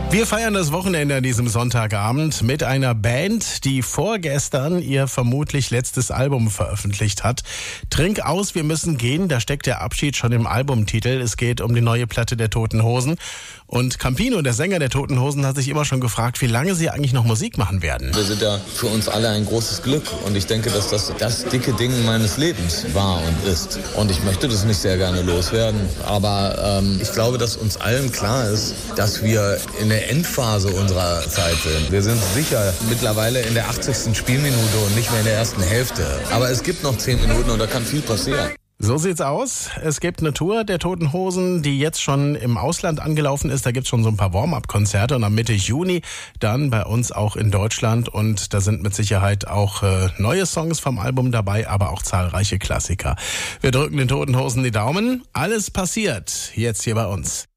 Wir feiern das Wochenende an diesem Sonntagabend mit einer Band, die vorgestern ihr vermutlich letztes Album veröffentlicht hat. Trink aus, wir müssen gehen, da steckt der Abschied schon im Albumtitel. Es geht um die neue Platte der Toten Hosen. Und Campino, der Sänger der Toten Hosen, hat sich immer schon gefragt, wie lange sie eigentlich noch Musik machen werden. Wir sind ja für uns alle ein großes Glück und ich denke, dass das dicke Ding meines Lebens war und ist. Und ich möchte das nicht sehr gerne loswerden, aber ich glaube, dass uns allen klar ist, dass wir in der Endphase unserer Zeit sind. Wir sind sicher mittlerweile in der 80. Spielminute und nicht mehr in der ersten Hälfte. Aber es gibt noch 10 Minuten und da kann viel passieren. So sieht's aus. Es gibt eine Tour der Toten Hosen, die jetzt schon im Ausland angelaufen ist. Da gibt's schon so ein paar Warm-up-Konzerte und am Mitte Juni dann bei uns auch in Deutschland. Und da sind mit Sicherheit auch neue Songs vom Album dabei, aber auch zahlreiche Klassiker. Wir drücken den Toten Hosen die Daumen. Alles passiert jetzt hier bei uns.